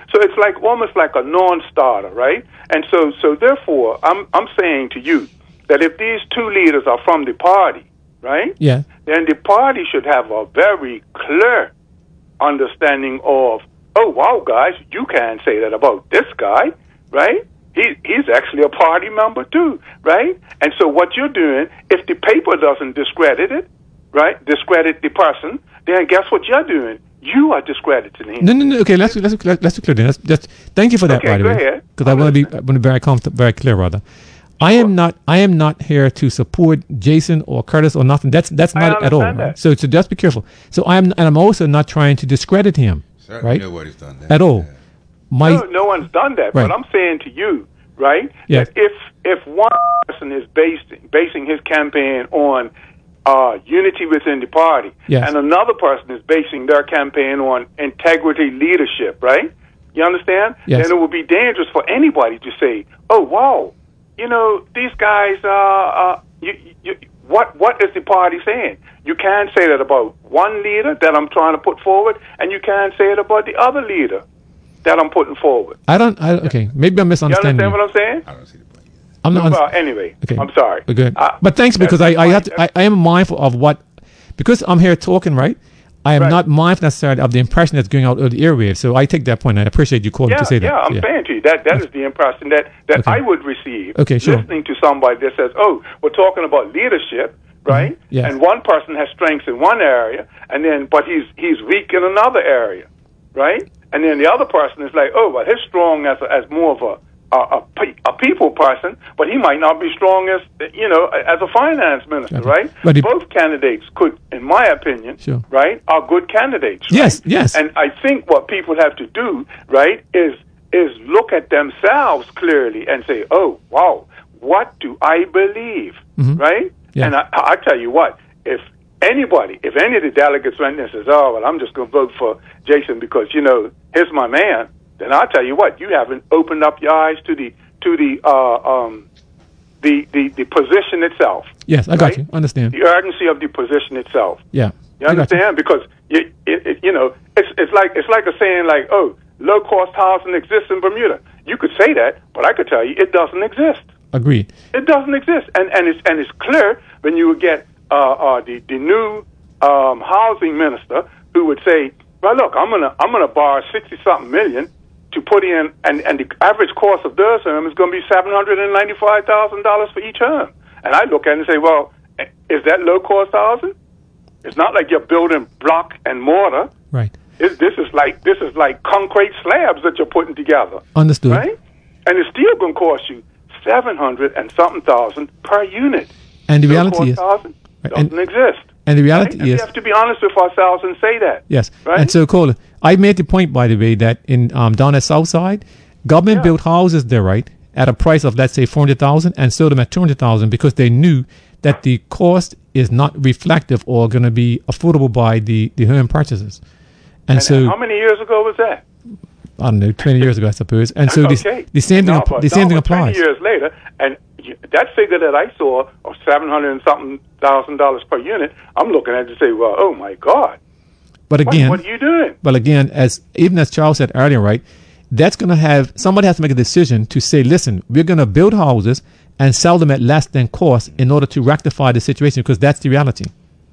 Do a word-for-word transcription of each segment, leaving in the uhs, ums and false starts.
So it's like almost like a non-starter, right? And so, so therefore, I'm I'm saying to you that if these two leaders are from the party, right? Yeah. Then the party should have a very clear understanding of, oh, wow, guys, you can't say that about this guy, right? He, he's actually a party member too, right? And so what you're doing, if the paper doesn't discredit it, right, discredit the person, then guess what you're doing? You are discrediting him. No, no, no. Okay, let's let's let's be clear. Then. Let's just thank you for that, okay, by the go way, because I want to be I want to be very comfortable, very clear, rather. I am not. I am not here to support Jason or Curtis or nothing. That's that's not at all. Right? So so just be careful. So I'm and I'm also not trying to discredit him. Certainly right? Nobody's done that at all. Yeah. My, no, no one's done that. Right. But I'm saying to you, right? Yes. That if if one person is basing basing his campaign on uh, unity within the party, yes. and another person is basing their campaign on integrity, leadership, right? You understand? Yes. Then it would be dangerous for anybody to say, "Oh, wow, you know, these guys, uh, uh, you, you, what, what is the party saying?" You can't say that about one leader that I'm trying to put forward, and you can't say it about the other leader that I'm putting forward. I don't, I, okay, maybe I'm misunderstanding. You understand what I'm saying? I don't see the point. I'm not. Well, anyway, okay. I'm sorry. We're good. Uh, but thanks, because I, I have to, I, I am mindful of what, because I'm here talking, right? I am right. not mindful necessarily of the impression that's going out of the airwaves. So I take that point, and I appreciate you calling yeah, to say that. Yeah, I'm yeah. saying to you that that is the impression that, that okay. I would receive okay, sure. listening to somebody that says, "Oh, we're talking about leadership, right?" Mm-hmm. Yes. And one person has strengths in one area, and then but he's he's weak in another area, right? And then the other person is like, "Oh, well, he's strong as a, as more of a a, a a people person, but he might not be strong as you know as a finance minister, okay. right?" But he, both candidates could, in my opinion, sure. right, are good candidates. Right? Yes, yes. And I think what people have to do, right, is is look at themselves clearly and say, "Oh, wow, what do I believe?" Mm-hmm. Right? Yeah. And I, I tell you what, if anybody, if any of the delegates went there and says, "Oh, well, I'm just going to vote for Jason because you know he's my man," then I'll tell you what, you haven't opened up your eyes to the to the uh, um, the, the the position itself. Yes, I got right? you. Understand the urgency of the position itself. Yeah, you understand you. Because you, it, it, you know it's it's like it's like a saying like, "Oh, low cost housing exists in Bermuda." You could say that, but I could tell you it doesn't exist. Agreed. It doesn't exist, and and it's and it's clear when you would get uh, uh, the the new um, housing minister who would say, "Well, look, I'm gonna I'm gonna borrow sixty something million to put in, and and the average cost of their term is going to be seven hundred and ninety five thousand dollars for each term." And I look at it and say, "Well, is that low cost housing? It's not like you're building block and mortar. Right. It's, this is like this is like concrete slabs that you're putting together. Understood. Right? And it's still going to cost you seven hundred and something thousand per unit. And the reality is, doesn't and, exist. And the reality right? and is, we have to be honest with ourselves and say that. Yes. Right? And so, Cole, I made the point, by the way, that in um, down at Southside, government yeah. built houses there, right, at a price of let's say four hundred thousand, and sold them at two hundred thousand because they knew that the cost is not reflective or going to be affordable by the the home purchasers. And, and so, how many years ago was that? I don't know, twenty years ago, I suppose. And so okay. the, the same thing, no, the same thing applies. twenty years later, and that figure that I saw of seven hundred and something thousand dollars per unit, I'm looking at it and say, well, oh my God. But again, what, what are you doing? But again, as even as Charles said earlier, right, that's going to have, somebody has to make a decision to say, listen, we're going to build houses and sell them at less than cost in order to rectify the situation, because that's the reality.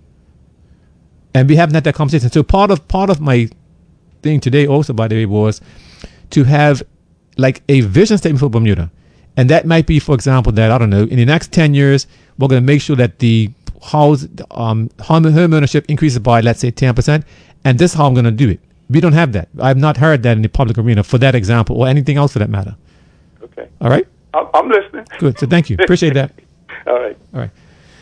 And we haven't had that conversation. So part of part of my thing today also, by the way, was to have like a vision statement for Bermuda. And that might be, for example, that, I don't know, in the next ten years, we're going to make sure that the house, um, home, home ownership increases by, let's say, ten percent. And this is how I'm going to do it. We don't have that. I've not heard that in the public arena for that example or anything else for that matter. Okay. All right? I'm listening. Good. So thank you. Appreciate that. All right. All right.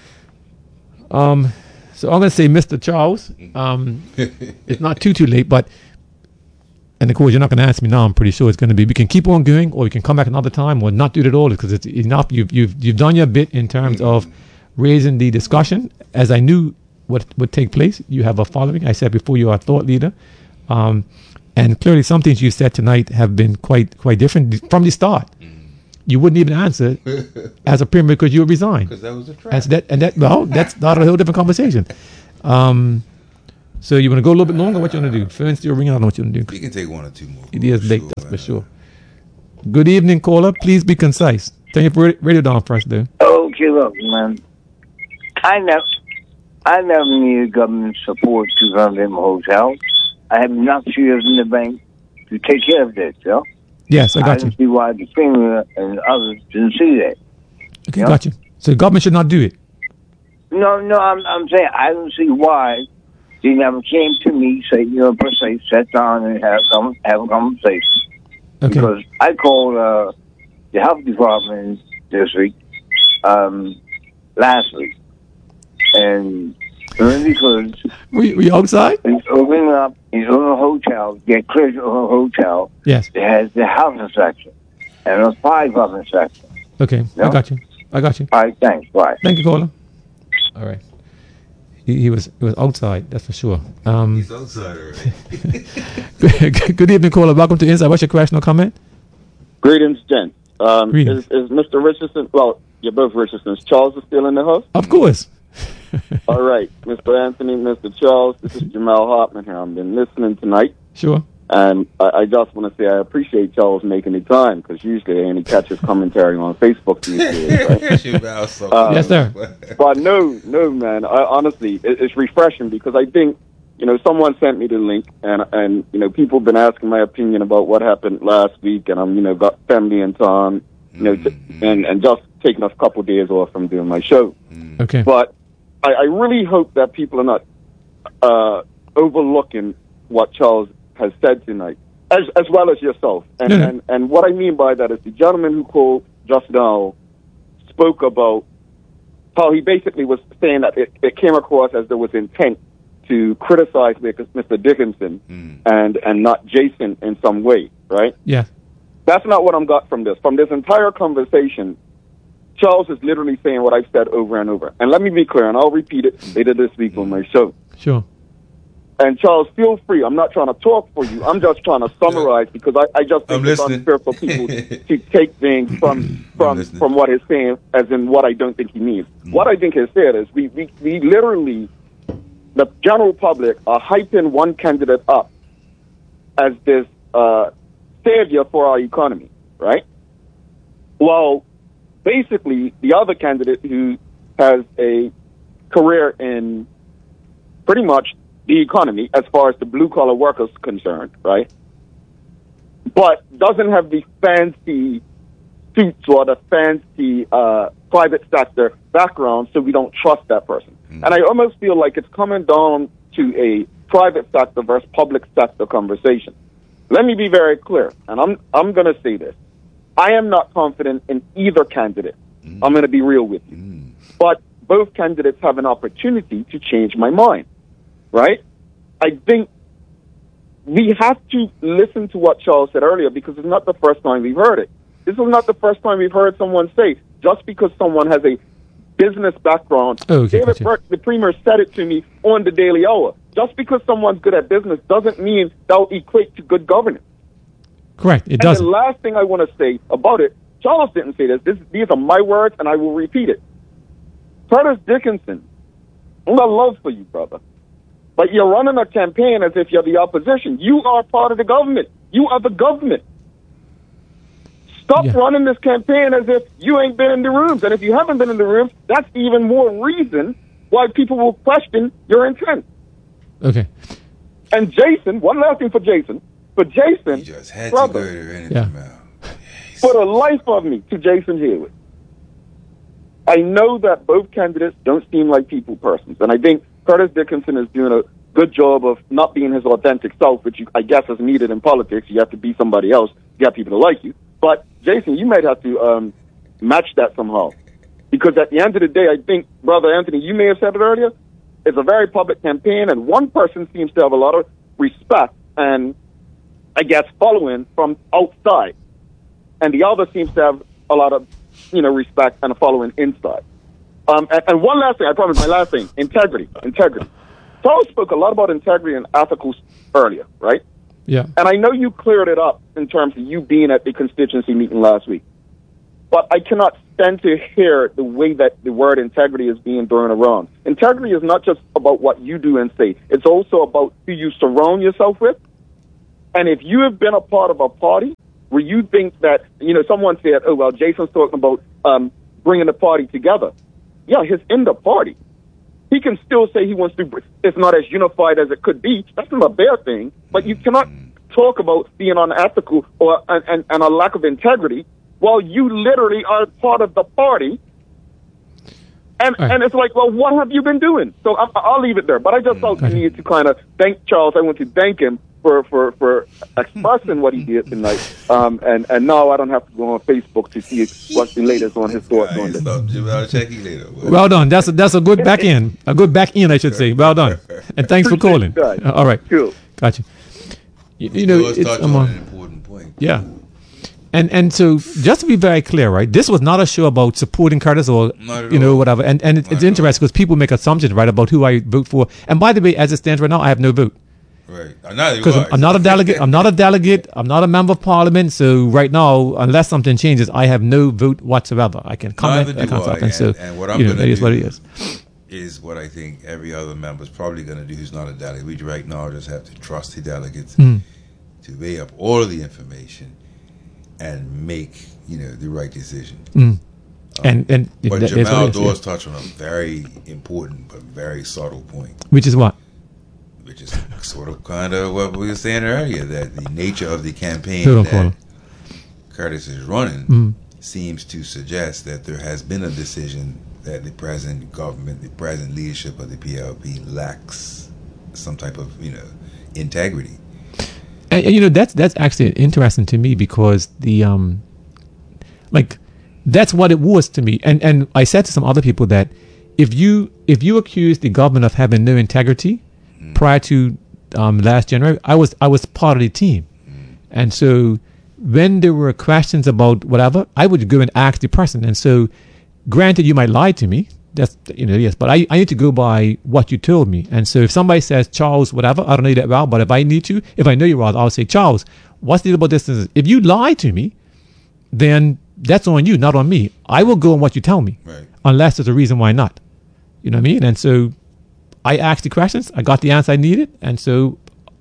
Um, so I'm going to say Mister Charles. Um, it's not too, too late, but, and of course, you're not going to ask me now. I'm pretty sure it's going to be, we can keep on going, or we can come back another time, or not do it at all, because it's enough. You've, you've, you've done your bit in terms of raising the discussion. As I knew what would take place, you have a following. I said before, you are a thought leader. Um, and clearly some things you said tonight have been quite, quite different from the start. You wouldn't even answer as a premier because you would resign. Because that was a trap. As that, and that, well, that's not a whole different conversation. Um, So you want to go a little bit longer? What you want to do? Phone's still ringing. I don't know what you want to do. We can take one or two more. It is late, Sure, that's for man. sure. Good evening, caller. Please be concise. Turn your ra- radio down first, though. Okay, look, man. I never, I never needed government support to run them hotels. I have enough shares in the bank to take care of that, you know? Yes, I I got you. didn't see why the Premier and others didn't see that. Okay, Yeah. got you. So the government should not do it. No, no, I'm, I'm saying I don't see why they never came to me, say, you know, per se, sit down and have some have a conversation. Okay. Because I called uh, the health department this week, um, last week, and only because Were you, were you outside? he's opening up his own hotel, get clear to a hotel Yes. that has the housing section and a five housing section. Okay, I No? got you. I got you. All right, thanks. Bye. Thank you, caller. All right. He, he was he was outside, that's for sure. Um, He's outside already. good, good evening, caller. Welcome to Inside. What's your question or comment? Greetings, Jen. Um, Greetings. is, is Mister Richardson, well, you're both Richardsons. Charles is still in the house? Of course. All right. Mister Anthony, Mister Charles, this is Jamal Hartman here. I've been listening tonight, Sure. and I, I just want to say I appreciate Charles making the time, because usually I only catch his commentary on Facebook these days, right? Jamal, so Uh, Yes, sir. But no, no, man. I, honestly, it, it's refreshing, because I think, you know, someone sent me the link, and, and you know, people have been asking my opinion about what happened last week, and I'm, you know, got family in town, you know, t- and, and just taking a couple days off from doing my show. Okay. But I, I really hope that people are not uh, overlooking what Charles has said tonight, as as well as yourself. And, No, no. and and what I mean by that is the gentleman who called just now spoke about how he basically was saying that it, it came across as there was intent to criticize Mister Dickinson Mm. and and not Jason in some way, right? Yeah. That's not what I'm got from this. From this entire conversation, Charles is literally saying what I've said over and over. And let me be clear, and I'll repeat it later this week on my show. Sure. And Charles, feel free. I'm not trying to talk for you. I'm just trying to summarize, because I, I just I'm think it's listening. unfair for people to take things from from listening. from what he's saying as in what I don't think he means. What I think he said is we, we, we literally, the general public are hyping one candidate up as this uh, savior for our economy, right? Well, basically, the other candidate who has a career in pretty much the economy as far as the blue-collar workers concerned, right? But doesn't have the fancy suits or the fancy uh, private sector background, so we don't trust that person. And I almost feel like it's coming down to a private sector versus public sector conversation. Let me be very clear, and I'm I'm going to say this. I am not confident in either candidate. I'm going to be real with you. But both candidates have an opportunity to change my mind, right? I think we have to listen to what Charles said earlier, because it's not the first time we've heard it. This is not the first time we've heard someone say, just because someone has a business background. Oh, okay, David gotcha. Burke, the Premier, said it to me on the Daily Hour. Just because someone's good at business doesn't mean that'll equate to good governance. Correct. It And doesn't. the last thing I want to say about it, Charles didn't say this. this. These are my words, and I will repeat it. Curtis Dickinson, I got love for you, brother. But you're running a campaign as if you're the opposition. You are part of the government. You are the government. Stop Yeah. running this campaign as if you ain't been in the rooms. And if you haven't been in the rooms, that's even more reason why people will question your intent. Okay. And Jason, one last thing for Jason. For Jason, He just had brother, to go there in Yeah. his mouth. for the life of me, to Jason Hewitt, I know that both candidates don't seem like people persons, and I think Curtis Dickinson is doing a good job of not being his authentic self, which you, I guess is needed in politics. You have to be somebody else to get people to like you. But, Jason, you might have to um, match that somehow. Because at the end of the day, I think, Brother Anthony, you may have said it earlier, it's a very public campaign, and one person seems to have a lot of respect and, I guess, following from outside. And the other seems to have a lot of, you know, respect and a following inside. Um, and, and one last thing, I promise, my last thing, integrity, integrity. Charles spoke a lot about integrity and ethicals earlier, right? Yeah. And I know you cleared it up in terms of you being at the constituency meeting last week. but I cannot stand to hear the way that the word integrity is being thrown around. Integrity is not just about what you do and say. It's also about who you surround yourself with. And if you have been a part of a party where you think that, you know, someone said, oh, well, Jason's talking about um, bringing the party together. Yeah, he's in the party. He can still say he wants to, it's not as unified as it could be. That's not a bad thing. But you cannot talk about being unethical or and, and, and a lack of integrity while you literally are part of the party. And right. and it's like, well, what have you been doing? So I, I'll leave it there. But I just felt the need to kind of thank Charles. I want to thank him for, for, for expressing what he did tonight. Um, and, and now I don't have to go on Facebook to see what's the latest on his thoughts on this. I'll check you later. Well done. That's a, that's a good back end. A good back end, I should say. Well done. And thanks for calling. Uh, all right. Cool. Gotcha. You, you know, it's um, on an important point. Yeah. And and so just to be very clear, right? This was not a show about supporting Curtis or you know all. whatever. And and it, it's interesting because people make assumptions, right, about who I vote for. And by the way, as it stands right now, I have no vote. Right. Neither Because I'm, I'm not a delegate. I'm not a delegate. I'm not a member of parliament. So right now, unless something changes, I have no vote whatsoever. I can comment. Neither I do can't I. stop. And, And, so and what I'm you know, going it to is what it do is. is what I think every other member is probably going to do who's not a delegate. We right now just have to trust the delegates Mm. to weigh up all of the information and make, you know, the right decision. Mm. Um, And and but that is what Jamal it is, Dawes yeah. touched on a very important but very subtle point, Which is what? which is sort of kind of what we were saying earlier, that the nature of the campaign Hold on, that hold on. Curtis is running Mm. seems to suggest that there has been a decision that the present government, the present leadership of the P L P lacks some type of, you know, integrity. And, and you know that's that's actually interesting to me because the um, like that's what it was to me. And and I said to some other people that if you if you accuse the government of having no integrity mm. prior to um, last January, I was I was part of the team, mm. and so when there were questions about whatever, I would go and ask the person. And so, granted, you might lie to me. That's, you know, yes, but I, I need to go by what you told me. And so if somebody says, Charles, whatever, I don't know you that well, but if I need to, if I know you well, I'll say, Charles, what's the deal about this? If you lie to me, then that's on you, not on me. I will go on what you tell me, Right. unless there's a reason why not. You know what I mean? And so I asked the questions, I got the answer I needed, and so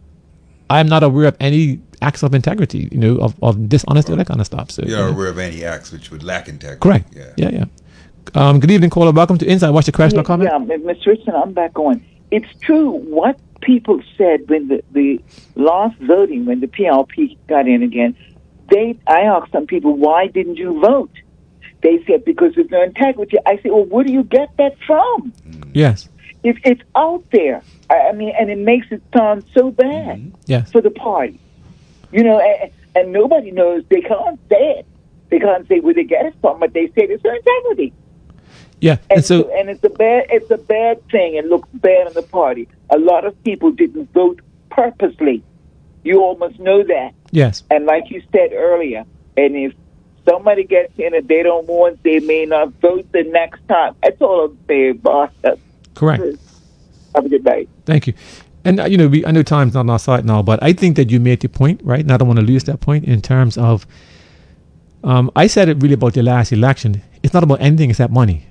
I'm not aware of any acts of integrity, you know, of, of dishonesty, right. That kind of stuff. So You're you know. aware of any acts which would lack integrity. Correct. Yeah. Yeah, yeah. Um, good evening, caller. Welcome to Insight. What's your question yeah, or comment? Yeah, Mister Richardson, I'm back on. It's true what people said when the, the last voting, when the P L P got in again. They, I asked some people, why didn't you vote? They said, because there's no integrity. I said, well, where do you get that from? Mm. Yes. If it's out there, I mean, and it makes it sound so bad Mm-hmm. Yes. for the party. You know, and, and nobody knows. They can't say it. They can't say where they get it from, but they say it's their integrity. Yeah. And, And so, so, and it's a bad, it's a bad thing. It looks bad on the party. A lot of people didn't vote purposely. You almost know that. yes. And like you said earlier, and if somebody gets in and they don't want, they may not vote the next time. That's all I'm saying, boss. Correct. Have a good night. Thank you. And, uh, you know, we, I know time's not on our side now, but I think that you made the point, right? And I don't want to lose that point in terms of, um, I said it really about the last election. It's not about anything except money.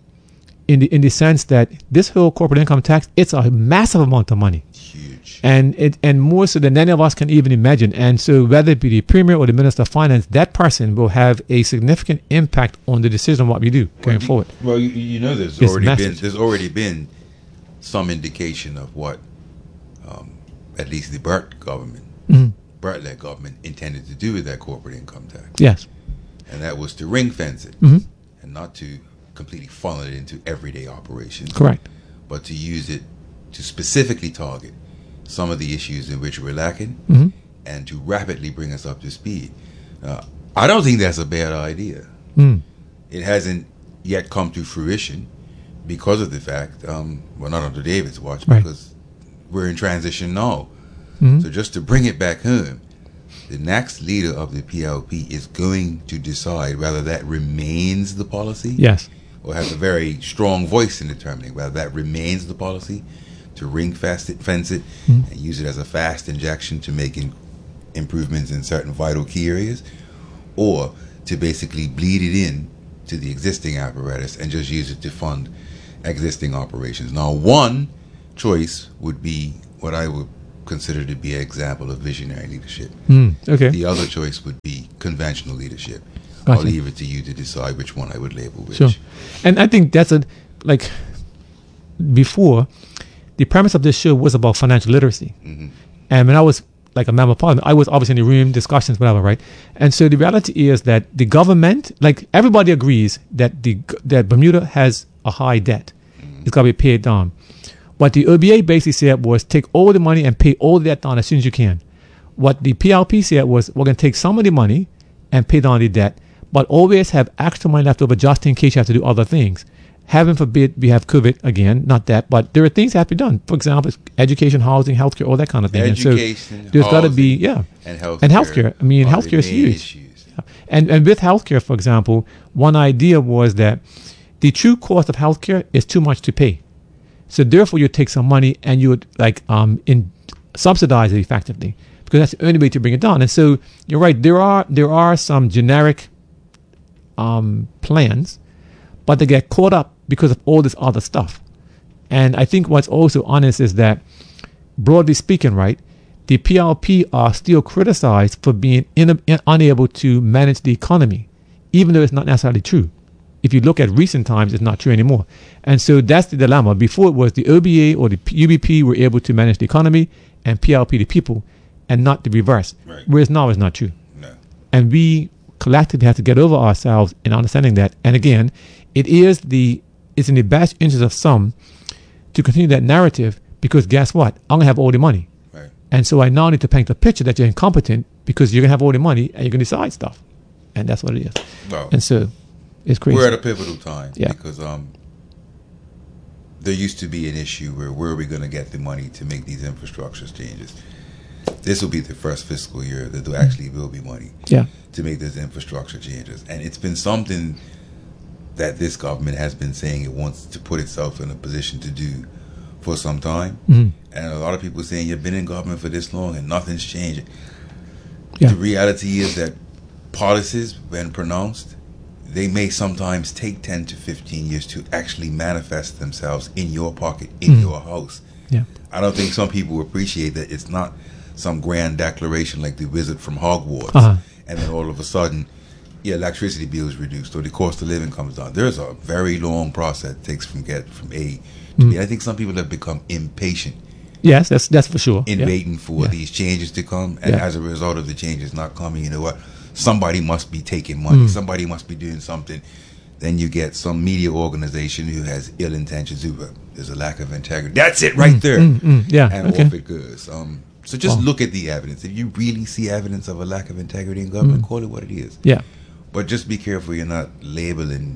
In the in the sense that this whole corporate income tax, it's a massive amount of money. Huge. And it and more so than any of us can even imagine. And so whether it be the premier or the minister of finance, that person will have a significant impact on the decision on what we do going well, forward. Well, you, you know, there's It's already massive. been there's already been some indication of what, um, at least the Burt government, Mhm. Burt-led government, intended to do with that corporate income tax, Yes. and that was to ring fence it, Mhm. and not to completely funnel it into everyday operations. Correct. But to use it to specifically target some of the issues in which we're lacking, hmm and to rapidly bring us up to speed. Uh, I don't think that's a bad idea. Mm. It hasn't yet come to fruition because of the fact, um, well, not under David's watch, Right. because we're in transition now. Mhm. So just to bring it back home, the next leader of the P L P is going to decide whether that remains the policy, Yes. or has a very strong voice in determining whether that remains the policy, to ring fast it, fence it, Mhm. and use it as a fast injection to making improvements in certain vital key areas, or to basically bleed it in to the existing apparatus and just use it to fund existing operations. Now, one choice would be what I would consider to be an example of visionary leadership. Mm, okay. The other choice would be conventional leadership. Gotcha. I'll leave it to you to decide which one I would label which. Sure. And I think that's a, like, before, the premise of this show was about financial literacy. Mm-hmm. And when I was like a member of parliament, I was obviously in the room, discussions, whatever, right? And so the reality is that the government, like everybody agrees that the that Bermuda has a high debt. Mm-hmm. It's got to be paid down. What the O B A basically said was take all the money and pay all the debt down as soon as you can. What the P L P said was we're going to take some of the money and pay down the debt, but always have extra money left over just in case you have to do other things. Heaven forbid we have COVID again, not that, but there are things that have to be done. For example, education, housing, healthcare, all that kind of thing. Education, and so there's got to be, yeah. And healthcare. And healthcare. I mean, healthcare is huge. Yeah. And, and with healthcare, for example, one idea was that the true cost of healthcare is too much to pay. So therefore, you take some money and you would like um, in subsidize it effectively, because that's the only way to bring it down. And so you're right. There are there are some generic um, plans, but they get caught up because of all this other stuff. And I think what's also honest is that, broadly speaking, right, the P L P are still criticized for being in, in, unable to manage the economy, even though it's not necessarily true. If you look at recent times, it's not true anymore. And so that's the dilemma. Before it was the O B A or the U B P were able to manage the economy and P L P the people, and not the reverse. Right. Whereas now it's not true. No. And we collectively have to get over ourselves in understanding that. And again, it is the it's in the best interest of some to continue that narrative, because guess what? I'm gonna have all the money. Right. And so I now need to paint the picture that you're incompetent because you're gonna have all the money and you're gonna decide stuff. And that's what it is. Well, and so it's crazy. we're at a pivotal time, yeah. because um, there used to be an issue where where are we going to get the money to make these infrastructure changes? This will be the first fiscal year that there actually will be money yeah. to make those infrastructure changes. And it's been something that this government has been saying it wants to put itself in a position to do for some time. Mm-hmm. And a lot of people saying, you've been in government for this long and nothing's changing. Yeah. The reality is that policies, when pronounced, they may sometimes take ten to fifteen years to actually manifest themselves in your pocket, in Mm. your house. Yeah. I don't think some people appreciate that it's not some grand declaration like the wizard from Hogwarts, Uh-huh. and then all of a sudden, your electricity bill is reduced or the cost of living comes down. There's a very long process it takes from get from A to Mm. B. I think some people have become impatient Yes, that's that's for sure. in yeah. waiting for Yeah. these changes to come, and Yeah. as a result of the changes not coming, you know what? Somebody must be taking money. Mm. Somebody must be doing something. Then you get some media organization who has ill intentions. Who, uh, there's a lack of integrity. That's it, right Mm, there. mm, mm, yeah. And Okay. off it goes. Um, so just Wow. look at the evidence. If you really see evidence of a lack of integrity in government, Mm. call it what it is. Yeah. But just be careful you're not labeling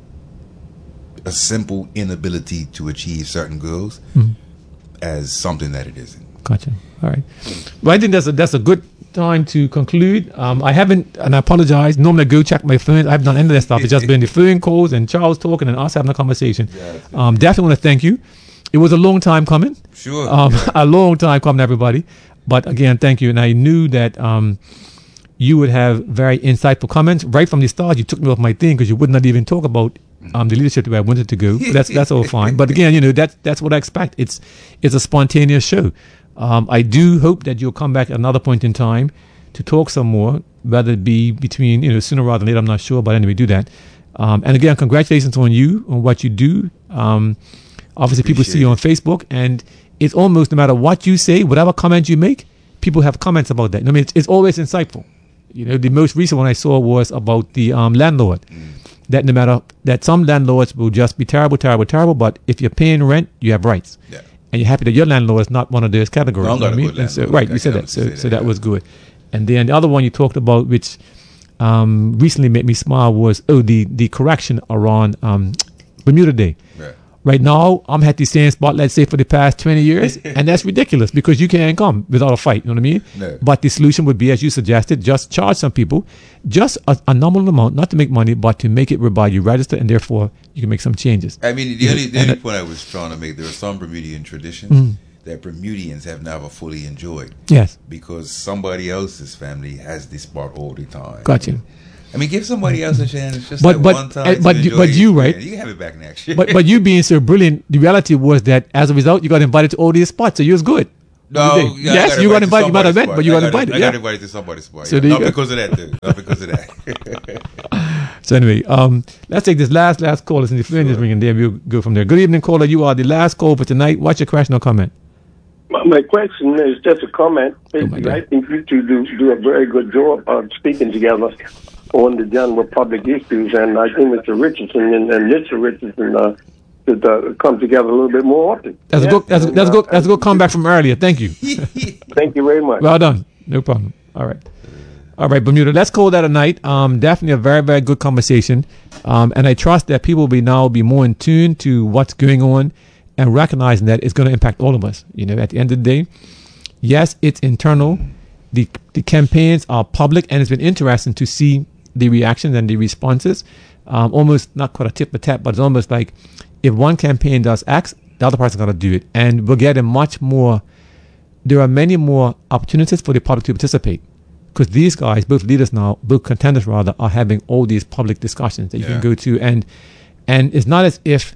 a simple inability to achieve certain goals Mm. as something that it isn't. Gotcha. All right. Well, I think that's a that's a good time to conclude. Um, I haven't, and I apologize. Normally, I go check my phone. I haven't done any of that stuff. It's just been the phone calls and Charles talking and us having a conversation. Um, definitely want to thank you. It was a long time coming. Sure. Um, a long time coming, everybody. But again, thank you. And I knew that um, you would have very insightful comments right from the start. You took me off my thing because you would not even talk about um, the leadership where I wanted to go. But that's that's all fine. But again, you know, that's that's what I expect. It's it's a spontaneous show. Um, I do hope that you'll come back at another point in time to talk some more, whether it be between, you know, sooner rather than later, I'm not sure, but anyway, do that. Um, and again, congratulations on you, on what you do. Um, obviously, people see you on Facebook, and it's almost no matter what you say, whatever comment you make, people have comments about that. I mean, it's, it's always insightful. You know, the most recent one I saw was about the um, landlord. Mm. That no matter, that some landlords will just be terrible, terrible, terrible, but if you're paying rent, you have rights. Yeah. And you're happy that your landlord is not one of those categories. No, You know what I mean? And so, right, you said that. So, that, so that yeah. was good. And then the other one you talked about, which um, recently made me smile, was oh the the correction around um, Bermuda Day. Right. Right now, I'm at the same spot, let's say, for the past twenty years, and that's ridiculous because you can't come without a fight. You know what I mean? No. But the solution would be, as you suggested, just charge some people just a, a nominal amount, not to make money, but to make it whereby you register, and therefore you can make some changes. I mean, the You only, know, the only and point I was trying to make, there are some Bermudian traditions Mm. that Bermudians have never fully enjoyed. Yes. Because somebody else's family has this spot all the time. Got you. I mean, give somebody else a chance. Just but like but one time uh, but to you, enjoy but it. you right. Yeah, you can have it back next year. but but you being so brilliant, the reality was that as a result, you got invited to all these spots, so you was good. No, You did. yeah, yes, you got invited. You might have met, went, but you I got invited. I yeah. got invited to somebody's spot. So Yeah. there you Not go. because of that, dude. Not because of that. So anyway, um, let's take this last last call. Listen, the phone is ringing there. We'll go from there. Good evening, caller. You are the last call for tonight. What's your question or comment? My, my question is just a comment. Oh, my God. I think you two do, do a very good job of speaking together on the general public issues, and I think Mister Richardson and, and Mister Richardson uh, should uh, come together a little bit more often. That's Yeah. a good. That's, And, that's uh, good. That's a good comeback from earlier. Thank you. Thank you very much. Well done. No problem. All right. All right, Bermuda. Let's call that a night. Um, definitely a very, very good conversation. Um, and I trust that people will be now be more in tune to what's going on and recognizing that it's going to impact all of us. You know, at the end of the day, yes, it's internal. The the campaigns are public, and it's been interesting to see the reactions and the responses. Um, almost not quite a tip for tap, but it's almost like if one campaign does X, the other person's going to do it, and we're getting much more. There are many more opportunities for the public to participate. Because these guys, both leaders now, both contenders rather, are having all these public discussions that you Yeah. can go to, and and it's not as if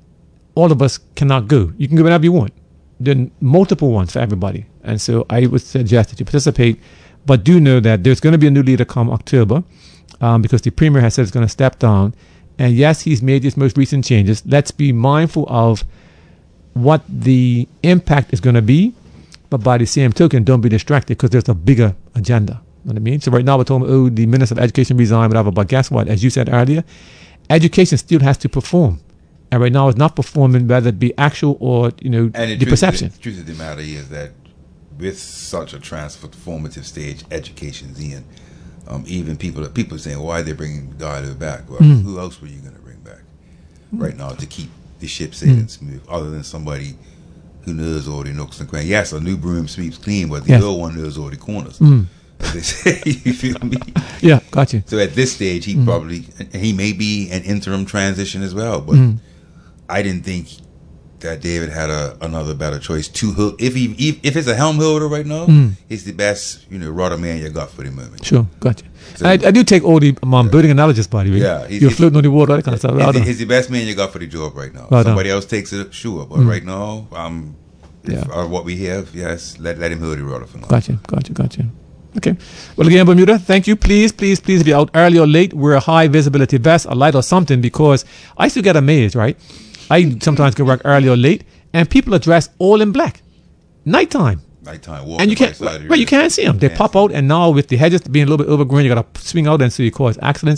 all of us cannot go. You can go whenever you want. There are multiple ones for everybody, and so I would suggest that you participate, but do know that there's going to be a new leader come October, um, because the premier has said it's going to step down, and yes, he's made his most recent changes. Let's be mindful of what the impact is going to be, but by the same token, don't be distracted because there's a bigger agenda. You know what I mean? So right now we're talking, oh, the Minister of Education resigned, whatever. But guess what? As you said earlier, education still has to perform, and right now it's not performing, whether it be actual or you know And the, truth perception. Of the, truth of the matter is that with such a transformative stage, education's in. Um, even people, people are saying, why are they bringing Diallo back? Well, Mm. who else were you going to bring back right now to keep the ship sailing smooth, other than somebody who knows all the nooks and crannies? Yes, a new broom sweeps clean, but the Yes. old one knows all the corners. Mm. As they say, you feel me? Yeah, got you. So at this stage, he Mm. probably, and he may be an interim transition as well, but Mm. I didn't think that David had a, another better choice to hook. If he, if, if it's a helm holder right now, Mm. he's the best, you know, rudder man you got for the moment. Sure, got you. So- I, I do take all the um, building analogies, by the way. Yeah, he's- You're he's- floating on the water, that kind of stuff. Well He's, the- done. he's the best man you got for the job right now. Well done. Somebody else takes it, sure, but Mm. right now, um, if, Yeah. uh, what we have, yes, let let him hold the rudder for now. Gotcha, gotcha, gotcha. Okay. Well, again, Bermuda, thank you. Please, please, please be out early or late. Wear a high visibility vest, a light or something, because I still get amazed, right? I sometimes go work early or late, and people are dressed all in black, nighttime, Nighttime walking and you can't, by the side of the right? You road. can't see them. They Can't pop see out, and now with the hedges being a little bit overgrown, you got to swing out, and so you cause accidents.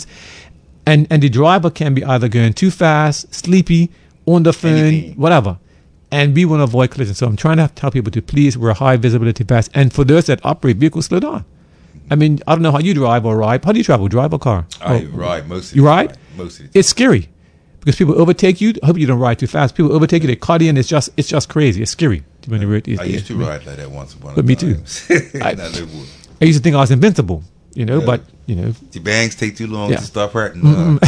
And and the driver can be either going too fast, sleepy, on the phone, Anything. whatever. And we want to avoid collisions. So I'm trying to tell people to please wear high visibility vests. And for those that operate vehicles, slow down. I mean, I don't know how you drive or ride. How do you travel? Drive or car? I Oh, ride most of You the ride? time. Most of the time. It's scary because people overtake you. I hope you don't ride too fast. People overtake you. They cut in. It's just it's just crazy. It's scary. When you I used to ride like that once upon a But me too. time. I- Not no more. I used to think I was invincible, you know. Yeah. But you know, The bangs take too long Yeah. to stop hurting. Uh,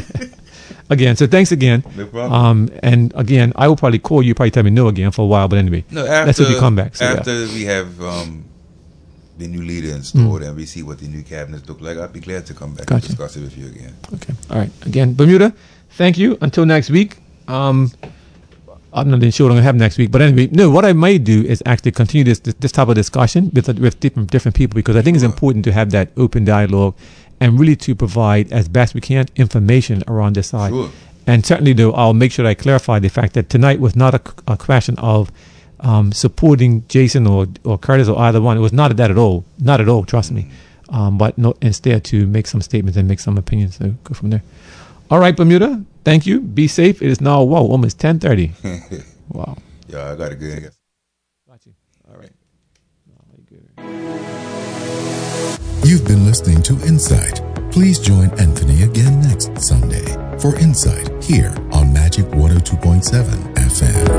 again. So thanks again. No problem. Um, and again, I will probably call you. Probably tell me no again for a while. But anyway, no, after, let's hope you come back. So, yeah. after we have um, the new leader installed and we see what the new cabinets look like, I'd be glad to come back Gotcha. and discuss it with you again. Okay. All right. Again, Bermuda, thank you. Until next week. Um, I'm not even sure what I'm going to have next week. But anyway, no, what I might do is actually continue this this, this type of discussion with with different, different people because I think it's Sure. important to have that open dialogue and really to provide as best we can information around this side. Sure. And certainly, though, I'll make sure I clarify the fact that tonight was not a, a question of um, supporting Jason or, or Curtis or either one. It was not that at all. Not at all, trust me. Um, but no, instead to make some statements and make some opinions. So go from there. All right, Bermuda. Thank you. Be safe. It is now, wow, almost ten thirty. Wow. Yeah, I got to go. I guess. Got you. All right. You've been listening to Insight. Please join Anthony again next Sunday for Insight here on Magic one oh two point seven F M.